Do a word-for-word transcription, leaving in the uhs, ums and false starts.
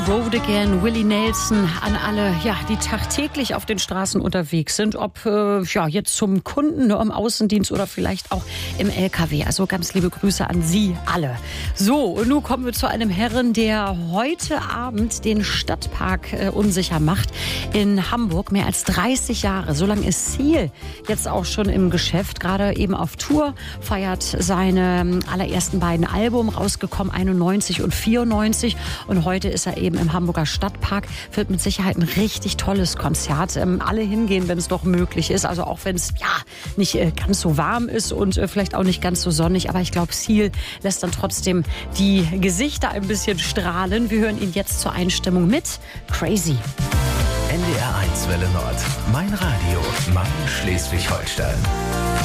Road Again, Willie Nelson, an alle, ja, die tagtäglich auf den Straßen unterwegs sind, ob äh, ja, jetzt zum Kunden, nur im Außendienst oder vielleicht auch im L K W. Also ganz liebe Grüße an Sie alle. So, und nun kommen wir zu einem Herren, der heute Abend den Stadtpark äh, unsicher macht in Hamburg. Mehr als dreißig Jahre, so lange ist Seal jetzt auch schon im Geschäft, gerade eben auf Tour, feiert seine allerersten beiden Alben, rausgekommen einundneunzig und vierundneunzig, und heute ist er eben im Hamburger Stadtpark. Wird mit Sicherheit ein richtig tolles Konzert. Ähm, alle hingehen, wenn es doch möglich ist. Also auch wenn es ja nicht äh, ganz so warm ist und äh, vielleicht auch nicht ganz so sonnig. Aber ich glaube, Seal lässt dann trotzdem die Gesichter ein bisschen strahlen. Wir hören ihn jetzt zur Einstimmung mit Crazy. N D R eins Welle Nord. Mein Radio. Mein Schleswig-Holstein.